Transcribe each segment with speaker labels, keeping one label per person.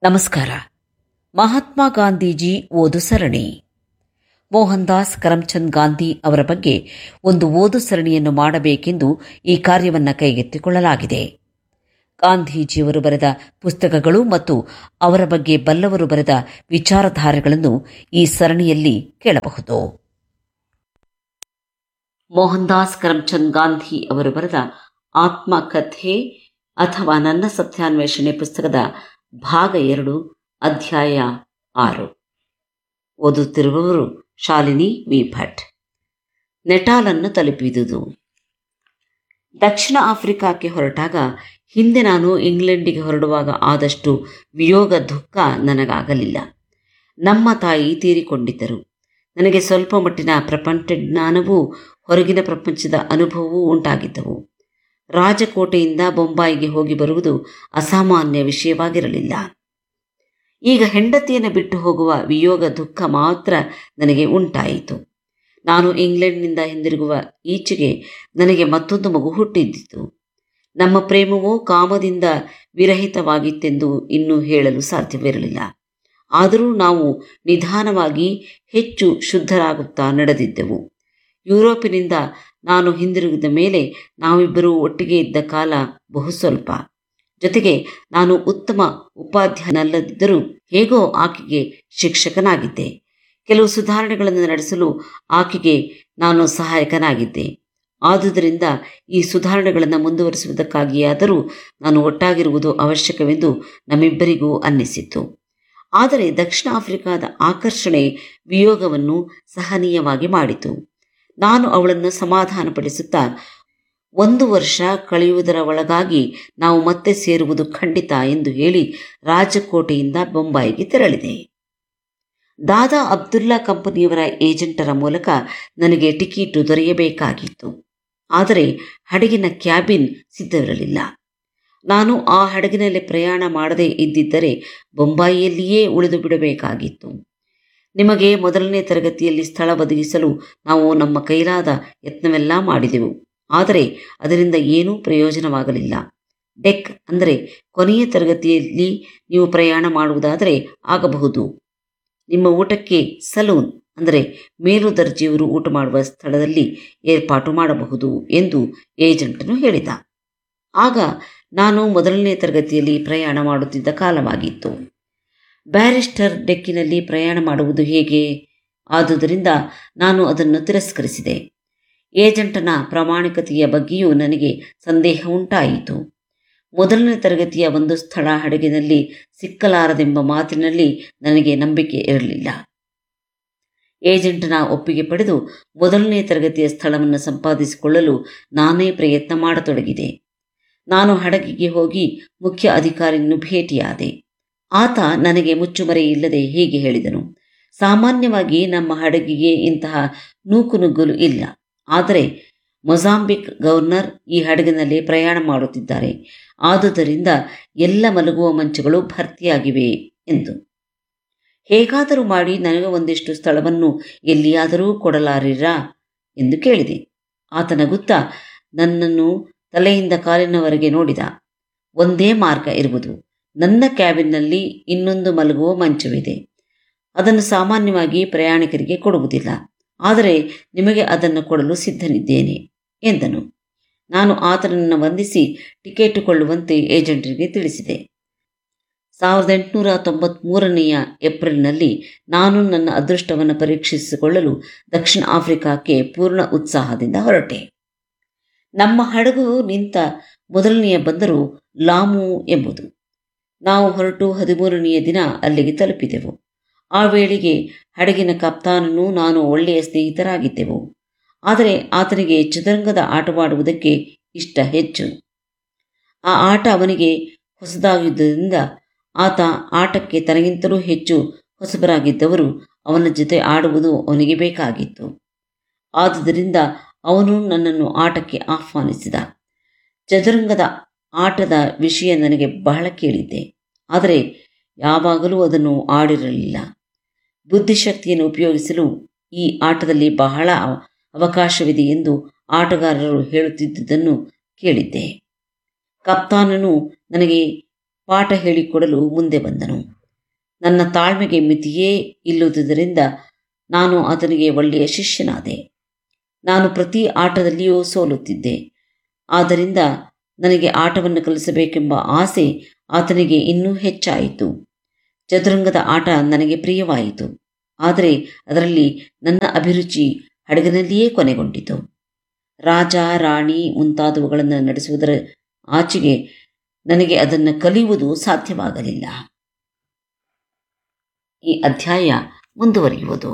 Speaker 1: ನಮಸ್ಕಾರ. ಮಹಾತ್ಮ ಗಾಂಧೀಜಿ ಓದು ಸರಣಿ. ಮೋಹನ್ ದಾಸ್ ಕರಮ್ಚಂದ್ ಗಾಂಧಿ ಅವರ ಬಗ್ಗೆ ಒಂದು ಓದು ಸರಣಿಯನ್ನು ಮಾಡಬೇಕೆಂದು ಈ ಕಾರ್ಯವನ್ನು ಕೈಗೆತ್ತಿಕೊಳ್ಳಲಾಗಿದೆ. ಗಾಂಧೀಜಿಯವರು ಬರೆದ ಪುಸ್ತಕಗಳು ಮತ್ತು ಅವರ ಬಗ್ಗೆ ಬಲ್ಲವರು ಬರೆದ ವಿಚಾರಧಾರೆಗಳನ್ನು ಈ ಸರಣಿಯಲ್ಲಿ ಕೇಳಬಹುದು. ಮೋಹನ್ ದಾಸ್ ಕರಮ್ಚಂದ್ ಗಾಂಧಿ ಅವರು ಬರೆದ ಆತ್ಮಕಥೆ ಅಥವಾ ನನ್ನ ಸತ್ಯಾನ್ವೇಷಣೆ ಪುಸ್ತಕದ ಭಾಗ 2, ಅಧ್ಯಾಯ 6. ಓದುತ್ತಿರುವವರು ಶಾಲಿನಿ ವಿ ಭಟ್. ನೆಟಾಲನ್ನು ತಲುಪಿದುದು. ದಕ್ಷಿಣ ಆಫ್ರಿಕಾಕ್ಕೆ ಹೊರಟಾಗ ಹಿಂದೆ ನಾನು ಇಂಗ್ಲೆಂಡಿಗೆ ಹೊರಡುವಾಗ ಆದಷ್ಟು ವಿಯೋಗ ದುಃಖ ನನಗಾಗಲಿಲ್ಲ. ನಮ್ಮ ತಾಯಿ ತೀರಿಕೊಂಡಿದ್ದರು. ನನಗೆ ಸ್ವಲ್ಪ ಮಟ್ಟಿನ ಪ್ರಪಂಚ ಜ್ಞಾನವೂ ಹೊರಗಿನ ಪ್ರಪಂಚದ ಅನುಭವವೂ ಉಂಟಾಗಿದ್ದವು. ರಾಜಕೋಟೆಯಿಂದ ಬೊಂಬಾಯಿಗೆ ಹೋಗಿ ಬರುವುದು ಅಸಾಮಾನ್ಯ ವಿಷಯವಾಗಿರಲಿಲ್ಲ. ಈಗ ಹೆಂಡತಿಯನ್ನು ಬಿಟ್ಟು ಹೋಗುವ ವಿಯೋಗ ದುಃಖ ಮಾತ್ರ ನನಗೆ ಉಂಟಾಯಿತು. ನಾನು ಇಂಗ್ಲೆಂಡ್ನಿಂದ ಹಿಂದಿರುಗುವ ಈಚೆಗೆ ನನಗೆ ಮತ್ತೊಂದು ಮಗು ಹುಟ್ಟಿದ್ದಿತು. ನಮ್ಮ ಪ್ರೇಮವೂ ಕಾಮದಿಂದ ವಿರಹಿತವಾಗಿತ್ತೆಂದು ಇನ್ನೂ ಹೇಳಲು ಸಾಧ್ಯವಿರಲಿಲ್ಲ. ಆದರೂ ನಾವು ನಿಧಾನವಾಗಿ ಹೆಚ್ಚು ಶುದ್ಧರಾಗುತ್ತಾ ನಡೆದಿದ್ದೆವು. ಯುರೋಪಿನಿಂದ ನಾನು ಹಿಂದಿರುಗಿದ ಮೇಲೆ ನಾವಿಬ್ಬರೂ ಒಟ್ಟಿಗೆ ಇದ್ದ ಕಾಲ ಬಹು ಸ್ವಲ್ಪ. ಜೊತೆಗೆ ನಾನು ಉತ್ತಮ ಉಪಾಧ್ಯಾಯನಲ್ಲದಿದ್ದರೂ ಹೇಗೋ ಆಕೆಗೆ ಶಿಕ್ಷಕನಾಗಿದ್ದೆ. ಕೆಲವು ಸುಧಾರಣೆಗಳನ್ನು ನಡೆಸಲು ಆಕೆಗೆ ನಾನು ಸಹಾಯಕನಾಗಿದ್ದೆ. ಆದುದರಿಂದ ಈ ಸುಧಾರಣೆಗಳನ್ನು ಮುಂದುವರಿಸುವುದಕ್ಕಾಗಿಯಾದರೂ ನಾನು ಒಟ್ಟಾಗಿರುವುದು ಅವಶ್ಯಕವೆಂದು ನಮ್ಮಿಬ್ಬರಿಗೂ ಅನ್ನಿಸಿತ್ತು. ಆದರೆ ದಕ್ಷಿಣ ಆಫ್ರಿಕಾದ ಆಕರ್ಷಣೆ ವಿಯೋಗವನ್ನು ಸಹನೀಯವಾಗಿ ಮಾಡಿತು. ನಾನು ಅವಳನ್ನು ಸಮಾಧಾನಪಡಿಸುತ್ತಾ 1 ವರ್ಷ ಕಳೆಯುವುದರ ಒಳಗಾಗಿ ನಾವು ಮತ್ತೆ ಸೇರುವುದು ಖಂಡಿತ ಎಂದು ಹೇಳಿ ರಾಜಕೋಟೆಯಿಂದ ಬೊಂಬಾಯಿಗೆ ತೆರಳಿದೆ. ದಾದಾ ಅಬ್ದುಲ್ಲಾ ಕಂಪನಿಯವರ ಏಜೆಂಟರ ಮೂಲಕ ನನಗೆ ಟಿಕೆಟು ದೊರೆಯಬೇಕಾಗಿತ್ತು. ಆದರೆ ಹಡಗಿನ ಕ್ಯಾಬಿನ್ ಸಿದ್ಧವಿರಲಿಲ್ಲ. ನಾನು ಆ ಹಡಗಿನಲ್ಲಿ ಪ್ರಯಾಣ ಮಾಡದೇ ಇದ್ದಿದ್ದರೆ ಬೊಂಬಾಯಿಯಲ್ಲಿಯೇ ಉಳಿದು ಬಿಡಬೇಕಾಗಿತ್ತು. ನಿಮಗೆ 1ನೇ ತರಗತಿಯಲ್ಲಿ ಸ್ಥಳ ಒದಗಿಸಲು ನಾವು ನಮ್ಮ ಕೈಲಾದ ಯತ್ನವೆಲ್ಲ ಮಾಡಿದೆವು. ಆದರೆ ಅದರಿಂದ ಏನೂ ಪ್ರಯೋಜನವಾಗಲಿಲ್ಲ. ಡೆಕ್ ಅಂದರೆ ಕೊನೆಯ ತರಗತಿಯಲ್ಲಿ ನೀವು ಪ್ರಯಾಣ ಮಾಡುವುದಾದರೆ ಆಗಬಹುದು. ನಿಮ್ಮ ಊಟಕ್ಕೆ ಸಲೂನ್ ಅಂದರೆ ಮೇಲು ದರ್ಜೆಯವರು ಊಟ ಮಾಡುವ ಸ್ಥಳದಲ್ಲಿ ಏರ್ಪಾಟು ಮಾಡಬಹುದು ಎಂದು ಏಜೆಂಟನು ಹೇಳಿದ. ಆಗ ನಾನು 1ನೇ ತರಗತಿಯಲ್ಲಿ ಪ್ರಯಾಣ ಮಾಡುತ್ತಿದ್ದ ಕಾಲವಾಗಿತ್ತು. ಬ್ಯಾರಿಸ್ಟರ್ ಡೆಕ್ಕಿನಲ್ಲಿ ಪ್ರಯಾಣ ಮಾಡುವುದು ಹೇಗೆ? ಆದುದರಿಂದ ನಾನು ಅದನ್ನು ತಿರಸ್ಕರಿಸಿದೆ. ಏಜೆಂಟನ ಪ್ರಾಮಾಣಿಕತೆಯ ಬಗ್ಗೆಯೂ ನನಗೆ ಸಂದೇಹ ಉಂಟಾಯಿತು. 1ನೇ ತರಗತಿಯ ಒಂದು ಸ್ಥಳ ಹಡಗಿನಲ್ಲಿ ಸಿಕ್ಕಲಾರದೆಂಬ ಮಾತಿನಲ್ಲಿ ನನಗೆ ನಂಬಿಕೆ ಇರಲಿಲ್ಲ. ಏಜೆಂಟನ ಒಪ್ಪಿಗೆ ಪಡೆದು 1ನೇ ತರಗತಿಯ ಸ್ಥಳವನ್ನು ಸಂಪಾದಿಸಿಕೊಳ್ಳಲು ನಾನೇ ಪ್ರಯತ್ನ ಮಾಡತೊಡಗಿದೆ. ನಾನು ಹಡಗಿಗೆ ಹೋಗಿ ಮುಖ್ಯ ಅಧಿಕಾರಿಯನ್ನು ಭೇಟಿಯಾದೆ. ಆತ ನನಗೆ ಮುಚ್ಚುಮರೆ ಇಲ್ಲದೆ ಹೀಗೆ ಹೇಳಿದನು: ಸಾಮಾನ್ಯವಾಗಿ ನಮ್ಮ ಹಡಗಿಗೆ ಇಂತಹ ನೂಕುನುಗ್ಗಲು ಇಲ್ಲ. ಆದರೆ ಮೊಜಾಂಬಿಕ್ ಗವರ್ನರ್ ಈ ಹಡಗಿನಲ್ಲಿ ಪ್ರಯಾಣ ಮಾಡುತ್ತಿದ್ದಾರೆ. ಆದುದರಿಂದ ಎಲ್ಲ ಮಲಗುವ ಮಂಚಗಳು ಭರ್ತಿಯಾಗಿವೆ ಎಂದು. ಹೇಗಾದರೂ ಮಾಡಿ ನನಗೆ ಒಂದಿಷ್ಟು ಸ್ಥಳವನ್ನು ಎಲ್ಲಿಯಾದರೂ ಕೊಡಲಾರಿರಾ ಎಂದು ಕೇಳಿದೆ. ಆತ ನಗುತ್ತಾ ನನ್ನನ್ನು ತಲೆಯಿಂದ ಕಾಲಿನವರೆಗೆ ನೋಡಿದ. ಒಂದೇ ಮಾರ್ಗ ಇರುವುದು. ನನ್ನ ಕ್ಯಾಬಿನ್ನಲ್ಲಿ ಇನ್ನೊಂದು ಮಲಗುವ ಮಂಚವಿದೆ. ಅದನ್ನು ಸಾಮಾನ್ಯವಾಗಿ ಪ್ರಯಾಣಿಕರಿಗೆ ಕೊಡುವುದಿಲ್ಲ. ಆದರೆ ನಿಮಗೆ ಅದನ್ನು ಕೊಡಲು ಸಿದ್ಧನಿದ್ದೇನೆ ಎಂದನು. ನಾನು ಆತನನ್ನು ವಂದಿಸಿ ಟಿಕೆಟು ಕೊಳ್ಳುವಂತೆ ಏಜೆಂಟರಿಗೆ ತಿಳಿಸಿದೆ. 1893 ಏಪ್ರಿಲ್ನಲ್ಲಿ ನಾನು ನನ್ನ ಅದೃಷ್ಟವನ್ನು ಪರೀಕ್ಷಿಸಿಕೊಳ್ಳಲು ದಕ್ಷಿಣ ಆಫ್ರಿಕಾಕ್ಕೆ ಪೂರ್ಣ ಉತ್ಸಾಹದಿಂದ ಹೊರಟೆ. ನಮ್ಮ ಹಡಗು ನಿಂತ 1ನೆಯ ಬಂದರು ಲಾಮು ಎಂಬುದು. ನಾವು ಹೊರಟು 13ನೆಯ ದಿನ ಅಲ್ಲಿಗೆ ತಲುಪಿದೆವು. ಆ ವೇಳೆಗೆ ಹಡಗಿನ ಕಪ್ತಾನನು ನಾನು ಒಳ್ಳೆಯ ಸ್ನೇಹಿತರಾಗಿದ್ದೆವು. ಆದರೆ ಆತನಿಗೆ ಚದುರಂಗದ ಆಟವಾಡುವುದಕ್ಕೆ ಇಷ್ಟ ಹೆಚ್ಚು. ಆ ಆಟ ಅವನಿಗೆ ಹೊಸದಾಗಿದ್ದುದರಿಂದ ಆತ ಆಟಕ್ಕೆ ತನಗಿಂತಲೂ ಹೆಚ್ಚು ಹೊಸಬರಾಗಿದ್ದವರು ಅವನ ಜೊತೆ ಆಡುವುದು ಅವನಿಗೆ ಬೇಕಾಗಿತ್ತು. ಆದುದರಿಂದ ಅವನು ನನ್ನನ್ನು ಆಟಕ್ಕೆ ಆಹ್ವಾನಿಸಿದ. ಚದುರಂಗದ ಆಟದ ವಿಷಯ ನನಗೆ ಬಹಳ ಕೇಳಿದ್ದೆ. ಆದರೆ ಯಾವಾಗಲೂ ಅದನ್ನು ಆಡಿರಲಿಲ್ಲ. ಬುದ್ಧಿಶಕ್ತಿಯನ್ನು ಉಪಯೋಗಿಸಲು ಈ ಆಟದಲ್ಲಿ ಬಹಳ ಅವಕಾಶವಿದೆ ಎಂದು ಆಟಗಾರರು ಹೇಳುತ್ತಿದ್ದುದನ್ನು ಕೇಳಿದ್ದೆ. ಕಪ್ತಾನನು ನನಗೆ ಪಾಠ ಹೇಳಿಕೊಡಲು ಮುಂದೆ ಬಂದನು. ನನ್ನ ತಾಳ್ಮೆಗೆ ಮಿತಿಯೇ ಇಲ್ಲುವುದರಿಂದ ನಾನು ಆತನಿಗೆ ಒಳ್ಳೆಯ ಶಿಷ್ಯನಾದೆ. ನಾನು ಪ್ರತಿ ಆಟದಲ್ಲಿಯೂ ಸೋಲುತ್ತಿದ್ದೆ. ಆದ್ದರಿಂದ ನನಗೆ ಆಟವನ್ನು ಕಲಿಸಬೇಕೆಂಬ ಆಸೆ ಆತನಿಗೆ ಇನ್ನೂ ಹೆಚ್ಚಾಯಿತು. ಚದುರಂಗದ ಆಟ ನನಗೆ ಪ್ರಿಯವಾಯಿತು. ಆದರೆ ಅದರಲ್ಲಿ ನನ್ನ ಅಭಿರುಚಿ ಹಡಗಿನಲ್ಲಿಯೇ ಕೊನೆಗೊಂಡಿತು. ರಾಜ, ರಾಣಿ ಮುಂತಾದವುಗಳನ್ನು ನಡೆಸುವುದರ ಆಚೆಗೆ ನನಗೆ ಅದನ್ನು ಕಲಿಯುವುದು ಸಾಧ್ಯವಾಗಲಿಲ್ಲ. ಈ ಅಧ್ಯಾಯ ಮುಂದುವರಿಯುವುದು.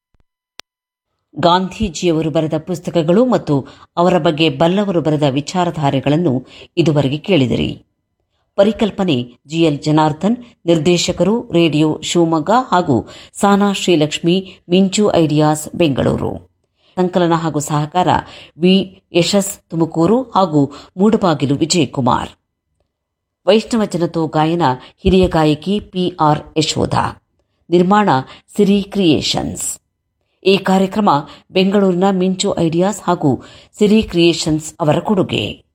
Speaker 1: ಗಾಂಧೀಜಿಯವರು ಬರೆದ ಪುಸ್ತಕಗಳು ಮತ್ತು ಅವರ ಬಗ್ಗೆ ಬಲ್ಲವರು ಬರೆದ ವಿಚಾರಧಾರೆಗಳನ್ನು ಇದುವರೆಗೆ ಕೇಳಿದಿರಿ. ಪರಿಕಲ್ಪನೆ GL ಜನಾರ್ದನ್, ನಿರ್ದೇಶಕರು ರೇಡಿಯೋ ಶಿವಮೊಗ್ಗ ಹಾಗೂ ಸಾನಾ ಶ್ರೀಲಕ್ಷ್ಮಿ, ಮಿಂಚು ಐಡಿಯಾಸ್ ಬೆಂಗಳೂರು. ಸಂಕಲನ ಹಾಗೂ ಸಹಕಾರ ವಿ ಯಶಸ್ ತುಮಕೂರು ಹಾಗೂ ಮೂಡಬಾಗಿಲು ವಿಜಯಕುಮಾರ್. ವೈಷ್ಣವ ಜನತೋ ಗಾಯನ ಹಿರಿಯ ಗಾಯಕಿ PR ಯಶೋಧ. ನಿರ್ಮಾಣ ಸಿರಿ ಕ್ರಿಯೇಷನ್ಸ್. ಈ ಕಾರ್ಯಕ್ರಮ ಬೆಂಗಳೂರಿನ ಮಿಂಚು ಐಡಿಯಾಸ್ ಹಾಗೂ ಸಿರಿ ಕ್ರಿಯೇಷನ್ಸ್ ಅವರ ಕೊಡುಗೆ.